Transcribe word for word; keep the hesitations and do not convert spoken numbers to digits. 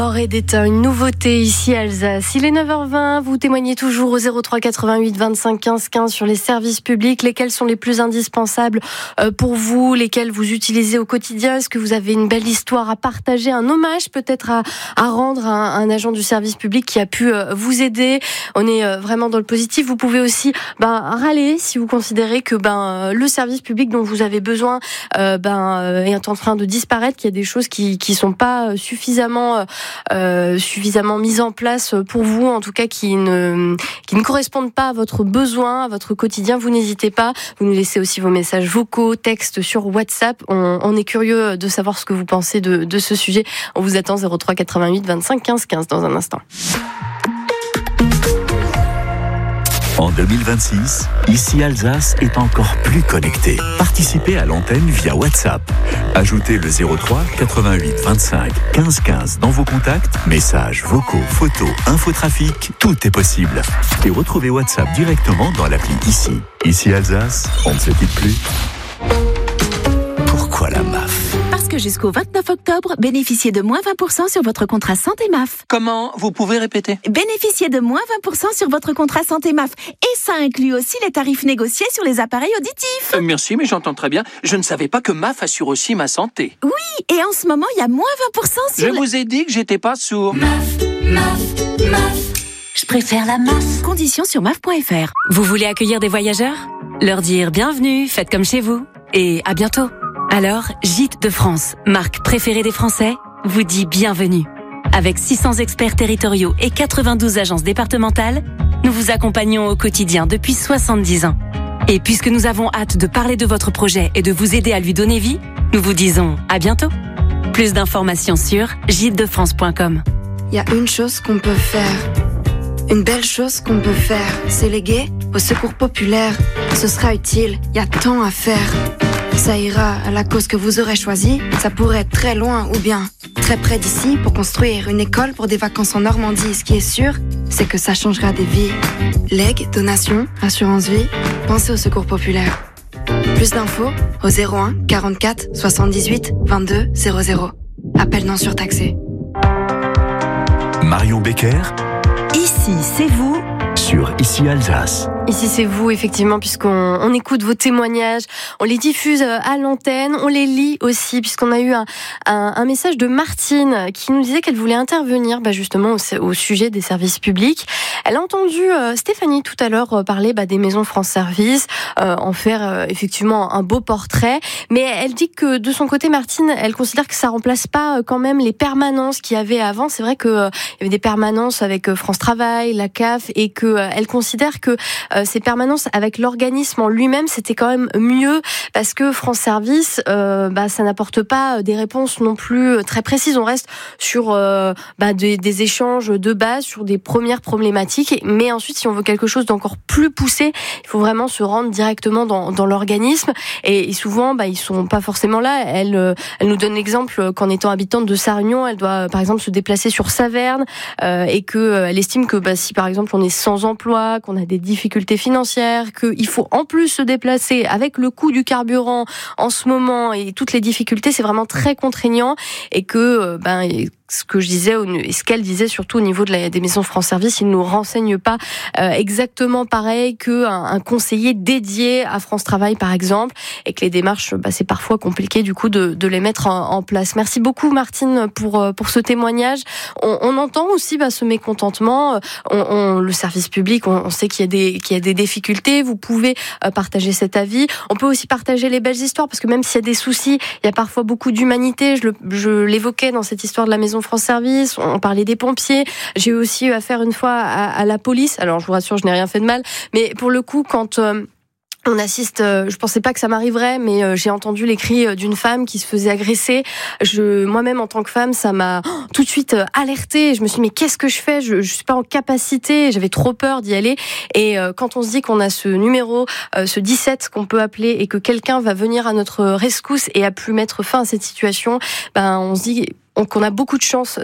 Est une nouveauté ici à Alsace. Il est neuf heures vingt, vous témoignez toujours au zéro trois quatre-vingt-huit vingt-cinq quinze quinze sur les services publics. Lesquels sont les plus indispensables pour vous, lesquels vous utilisez au quotidien? Est-ce que vous avez une belle histoire à partager, un hommage peut-être à, à rendre à un, un agent du service public qui a pu vous aider? On est vraiment dans le positif. Vous pouvez aussi ben, râler si vous considérez que ben, le service public dont vous avez besoin euh, ben, est en train de disparaître, qu'il y a des choses qui ne sont pas suffisamment... Euh, suffisamment mise en place pour vous, en tout cas qui ne qui ne correspondent pas à votre besoin, à votre quotidien. Vous n'hésitez pas, vous nous laissez aussi vos messages vocaux, textes sur WhatsApp. On, on est curieux de savoir ce que vous pensez de, de ce sujet. On vous attend zéro trois quatre-vingt-huit vingt-cinq quinze quinze dans un instant. En deux mille vingt-six, ici Alsace est encore plus connectée. Participez à l'antenne via WhatsApp. Ajoutez le zéro trois quatre-vingt-huit vingt-cinq quinze quinze dans vos contacts. Messages, vocaux, photos, infotrafic, tout est possible. Et retrouvez WhatsApp directement dans l'appli Ici. Ici Alsace, on ne se quitte plus. Pourquoi la M A F ? Parce que jusqu'au vingt-neuf octobre, bénéficiez de moins vingt pour cent sur votre contrat santé M A F. Comment ? Vous pouvez répéter ? Bénéficiez de moins vingt pour cent sur votre contrat santé M A F. Et ça inclut aussi les tarifs négociés sur les appareils auditifs. Euh, merci, mais j'entends très bien. Je ne savais pas que M A F assure aussi ma santé. Oui, et en ce moment, il y a moins vingt pour cent sur... Je vous ai dit que j'étais pas sourd. M A F, M A F, M A F. Je préfère la M A F. Conditions sur M A F point F R. Vous voulez accueillir des voyageurs ? Leur dire bienvenue, faites comme chez vous. Et à bientôt. Alors, Gîtes de France, marque préférée des Français, vous dit bienvenue. Avec six cents experts territoriaux et quatre-vingt-douze agences départementales, nous vous accompagnons au quotidien depuis soixante-dix ans. Et puisque nous avons hâte de parler de votre projet et de vous aider à lui donner vie, nous vous disons à bientôt. Plus d'informations sur gîtes de france point com. Il y a une chose qu'on peut faire, une belle chose qu'on peut faire, c'est léguer au secours populaire. Ce sera utile, il y a tant à faire. Ça ira à la cause que vous aurez choisie. Ça pourrait être très loin ou bien très près d'ici pour construire une école pour des vacances en Normandie. Ce qui est sûr, c'est que ça changera des vies. Legs, donations, assurance vie, pensez au secours populaire. Plus d'infos au zéro un quarante-quatre soixante-dix-huit vingt-deux zéro zéro. Appel non surtaxé. Marion Becker, Ici, c'est vous. sur Ici Alsace. Ici c'est vous, effectivement, puisqu'on on écoute vos témoignages, on les diffuse à l'antenne, on les lit aussi, puisqu'on a eu un, un, un message de Martine qui nous disait qu'elle voulait intervenir bah, justement au, au sujet des services publics. Elle a entendu euh, Stéphanie tout à l'heure euh, parler bah, des maisons France Service, euh, en faire euh, effectivement un beau portrait, mais elle dit que de son côté, Martine, elle considère que ça remplace pas euh, quand même les permanences qu'il y avait avant. C'est vrai qu'il euh, y avait des permanences avec euh, France Travail, la C A F, et que euh, elle considère que euh, ces permanences avec l'organisme en lui-même, c'était quand même mieux parce que France Service, euh, bah, ça n'apporte pas des réponses non plus très précises. On reste sur euh, bah, des, des échanges de base, sur des premières problématiques. Mais ensuite, si on veut quelque chose d'encore plus poussé, il faut vraiment se rendre directement dans, dans l'organisme. Et, et souvent, bah, ils sont pas forcément là. Elle, elle nous donne l'exemple qu'en étant habitante de Sarre-Union, elle doit par exemple se déplacer sur Saverne euh, et que euh, elle estime que bah, si par exemple on est sans emploi, qu'on a des difficultés financières, qu'il faut en plus se déplacer avec le coût du carburant en ce moment et toutes les difficultés, c'est vraiment très contraignant et que ben ce que je disais et ce qu'elle disait surtout au niveau de la, des maisons France Service, ils ne nous renseignent pas euh, exactement pareil qu'un un conseiller dédié à France Travail par exemple, et que les démarches, bah, c'est parfois compliqué du coup de, de les mettre en, en place. Merci beaucoup Martine pour pour ce témoignage. On, on entend aussi bah, ce mécontentement. On, on, le service public, on, on sait qu'il y a des qu'il y a des difficultés. Vous pouvez euh, partager cet avis. On peut aussi partager les belles histoires parce que même s'il y a des soucis, il y a parfois beaucoup d'humanité. Je, le, je l'évoquais dans cette histoire de la maison France Service, on parlait des pompiers, j'ai eu aussi eu affaire une fois à, à la police, alors je vous rassure, je n'ai rien fait de mal, mais pour le coup, quand... Euh, on assiste, euh, je pensais pas que ça m'arriverait, mais euh, j'ai entendu les cris euh, d'une femme qui se faisait agresser. Je, moi-même en tant que femme, ça m'a oh, tout de suite euh, alertée. Je me suis dit mais qu'est-ce que je fais ? Je, je suis pas en capacité. J'avais trop peur d'y aller. Et euh, quand on se dit qu'on a ce numéro, euh, ce dix-sept qu'on peut appeler et que quelqu'un va venir à notre rescousse et a pu mettre fin à cette situation, ben on se dit qu'on a beaucoup de chance